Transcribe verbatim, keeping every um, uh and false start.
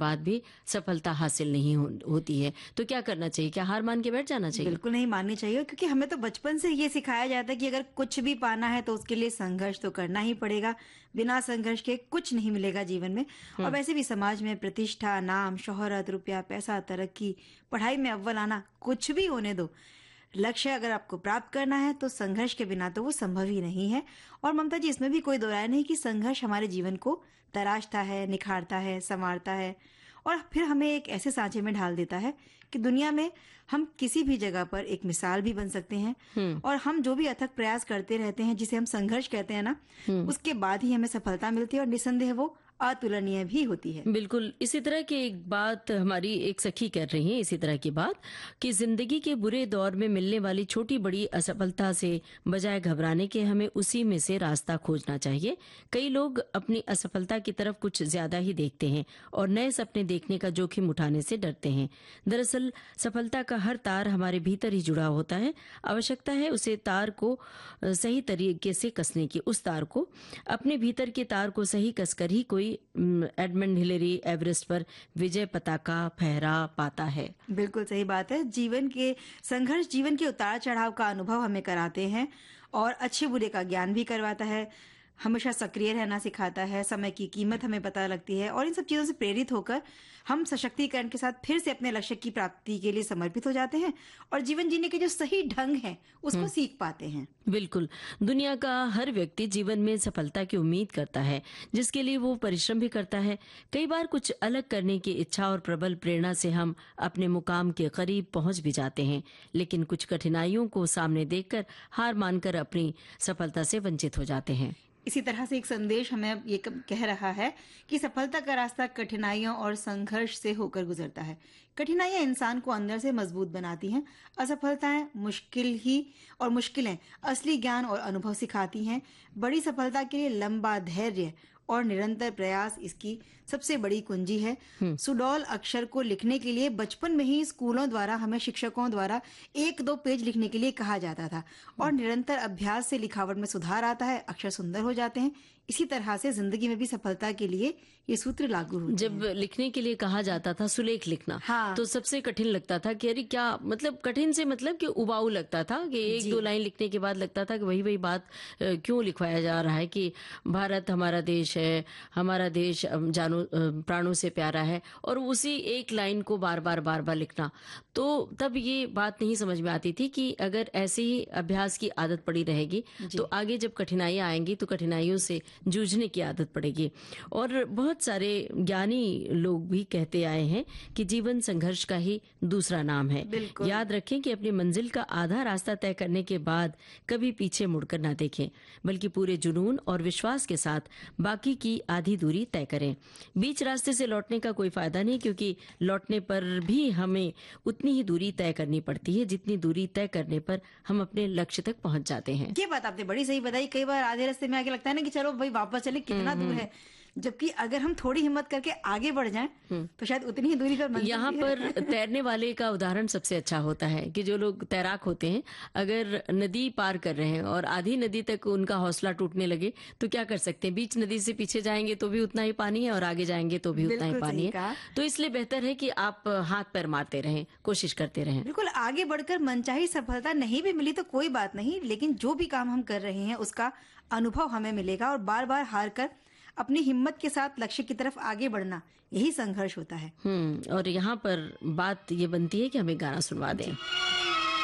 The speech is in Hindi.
बाद भी सफलता हासिल नहीं हो, होती है, तो क्या करना चाहिए? क्या हार मान के बैठ जाना चाहिए? बिल्कुल नहीं माननी चाहिए, क्योंकि हमें तो बचपन से ये सिखाया जाता है कि अगर कुछ भी पाना है तो उसके लिए संघर्ष तो करना ही पड़ेगा। बिना संघर्ष के कुछ नहीं मिलेगा जीवन में। और वैसे भी समाज में प्रतिष्ठा, नाम, शोहरत, रुपया, पैसा, तरक्की, पढ़ाई में अव्वल आना, कुछ भी होने दो, लक्ष्य अगर आपको प्राप्त करना है तो संघर्ष के बिना तो वो संभव ही नहीं है। और ममता जी, इसमें भी कोई दो राय नहीं कि संघर्ष हमारे जीवन को तराशता है, निखारता है, संवारता है और फिर हमें एक ऐसे सांचे में ढाल देता है कि दुनिया में हम किसी भी जगह पर एक मिसाल भी बन सकते हैं। और हम जो भी अथक प्रयास करते रहते हैं, जिसे हम संघर्ष कहते हैं ना, उसके बाद ही हमें सफलता मिलती है और निसंदेह वो अतुलनीय भी होती है। बिल्कुल इसी तरह की एक बात हमारी एक सखी कर रही है, इसी तरह की बात कि जिंदगी के बुरे दौर में मिलने वाली छोटी बड़ी असफलता से बजाय घबराने के हमें उसी में से रास्ता खोजना चाहिए। कई लोग अपनी असफलता की तरफ कुछ ज्यादा ही देखते हैं और नए सपने देखने का जोखिम उठाने से डरते हैं। दरअसल सफलता का हर तार हमारे भीतर ही जुड़ा होता है। आवश्यकता है उसे तार को सही तरीके से कसने की। उस तार को अपने भीतर के तार को सही कसकर ही कोई एडमंड हिलेरी एवरेस्ट पर विजय पताका फहरा पाता है। बिल्कुल सही बात है। जीवन के संघर्ष जीवन के उतार चढ़ाव का अनुभव हमें कराते हैं और अच्छे बुरे का ज्ञान भी करवाता है। हमेशा सक्रिय रहना सिखाता है, समय की कीमत हमें पता लगती है और इन सब चीजों से प्रेरित होकर हम सशक्तिकरण के साथ फिर से अपने लक्ष्य की प्राप्ति के लिए समर्पित हो जाते हैं और जीवन जीने के जो सही ढंग है उसको सीख पाते हैं। बिल्कुल, दुनिया का हर व्यक्ति जीवन में सफलता की उम्मीद करता है, जिसके लिए वो परिश्रम भी करता है। कई बार कुछ अलग करने की इच्छा और प्रबल प्रेरणा से हम अपने मुकाम के करीब पहुंच भी जाते हैं, लेकिन कुछ कठिनाइयों को सामने देखकर हार मानकर अपनी सफलता से वंचित हो जाते हैं। इसी तरह से एक संदेश हमें ये कह रहा है कि सफलता का रास्ता कठिनाइयों और संघर्ष से होकर गुजरता है। कठिनाइयां इंसान को अंदर से मजबूत बनाती हैं। असफलताएं मुश्किल ही और मुश्किलें असली ज्ञान और अनुभव सिखाती हैं। बड़ी सफलता के लिए लंबा धैर्य और निरंतर प्रयास इसकी सबसे बड़ी कुंजी है। सुडौल अक्षर को लिखने के लिए बचपन में ही स्कूलों द्वारा हमें शिक्षकों द्वारा एक दो पेज लिखने के लिए कहा जाता था और निरंतर अभ्यास से लिखावट में सुधार आता है, अक्षर सुंदर हो जाते हैं। इसी तरह से जिंदगी में भी सफलता के लिए ये सूत्र लागू होते हैं। जब लिखने के लिए कहा जाता था सुलेख लिखना, हाँ। तो सबसे कठिन लगता था कि अरे क्या मतलब, कठिन से मतलब कि उबाऊ लगता था कि एक दो लाइन लिखने के बाद लगता था कि वही वही बात क्यों लिखवाया जा रहा है कि भारत हमारा देश है, हमारा देश जानो प्राणों से प्यारा है, और उसी एक लाइन को बार बार बार बार लिखना। तो तब ये बात नहीं समझ में आती थी कि अगर ऐसे ही अभ्यास की आदत पड़ी रहेगी तो आगे जब कठिनाइयां आएंगी तो कठिनाइयों से जूझने की आदत पड़ेगी। और बहुत सारे ज्ञानी लोग भी कहते आए हैं कि जीवन संघर्ष का ही दूसरा नाम है। याद रखें कि अपनी मंजिल का आधा रास्ता तय करने के बाद कभी पीछे मुड़कर ना देखें, बल्कि पूरे जुनून और विश्वास के साथ बाकी की आधी दूरी तय करें। बीच रास्ते से लौटने का कोई फायदा नहीं, क्योंकि लौटने पर भी हमें उतनी ही दूरी तय करनी पड़ती है जितनी दूरी तय करने पर हम अपने लक्ष्य तक पहुंच जाते हैं। ये बात आपने बड़ी सही बताई। कई बार आधे रास्ते में आगे लगता है ना कि चलो भाई वापस चले, कितना दूर है, जबकि अगर हम थोड़ी हिम्मत करके आगे बढ़ जाएं तो शायद उतनी ही दूरी पर। यहाँ पर तैरने वाले का उदाहरण सबसे अच्छा होता है कि जो लोग तैराक होते हैं, अगर नदी पार कर रहे हैं और आधी नदी तक उनका हौसला टूटने लगे तो क्या कर सकते हैं? बीच नदी से पीछे जाएंगे तो भी उतना ही पानी है और आगे जाएंगे तो भी उतना ही पानी है। तो इसलिए बेहतर है कि आप हाथ पैर मारते रहें, कोशिश करते रहें। बिल्कुल, आगे बढ़कर मनचाही सफलता नहीं भी मिली तो कोई बात नहीं, लेकिन जो भी काम हम कर रहे हैं उसका अनुभव हमें मिलेगा और बार बार हार कर अपनी हिम्मत के साथ लक्ष्य की तरफ आगे बढ़ना, यही संघर्ष होता है। हम्म और यहाँ पर बात ये बनती है कि हमें गाना सुनवा दें।